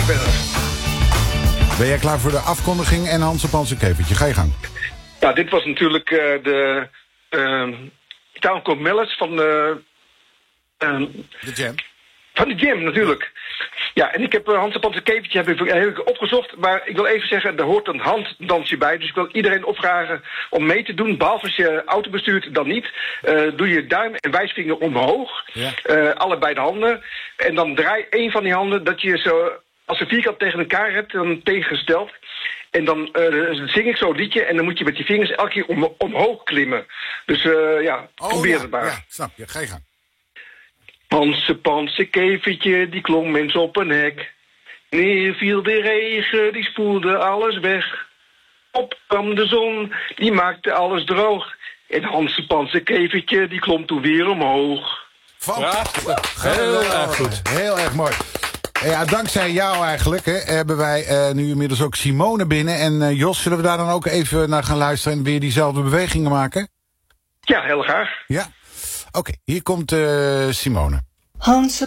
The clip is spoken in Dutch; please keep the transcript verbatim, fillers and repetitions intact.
ik ben er. Ben jij klaar voor de afkondiging en Hans op Hans Kevertje? Ga je gang. Ja, dit was natuurlijk uh, de uh, Town Called Malice van de... Uh, de Jam. Van de Jam, natuurlijk. Ja, en ik heb uh, Hans op Hans Kevertje heb ik, heb ik opgezocht. Maar ik wil even zeggen, er hoort een handdansje bij. Dus ik wil iedereen opvragen om mee te doen. Behalve als je auto bestuurt, dan niet. Uh, doe je duim en wijsvinger omhoog. Ja. Uh, allebei de handen. En dan draai één van die handen dat je zo... Als je vierkant tegen elkaar hebt, dan tegengesteld. En dan uh, zing ik zo'n liedje en dan moet je met je vingers elke keer om, omhoog klimmen. Dus uh, ja, oh, probeer ja, het maar. Ja, snap je. Ga je gang. Panse, panse, kevertje, die klom eens op een hek. Neer viel de regen, die spoelde alles weg. Op kwam de zon, die maakte alles droog. En Hanse, panse, kevertje, die klom toen weer omhoog. Fantastisch. Ja, heel erg goed. Heel erg mooi. Ja, dankzij jou eigenlijk hè, hebben wij uh, nu inmiddels ook Simone binnen. En uh, Jos, zullen we daar dan ook even naar gaan luisteren en weer diezelfde bewegingen maken? Ja, heel graag. Ja? Oké, okay, hier komt uh, Simone. Hans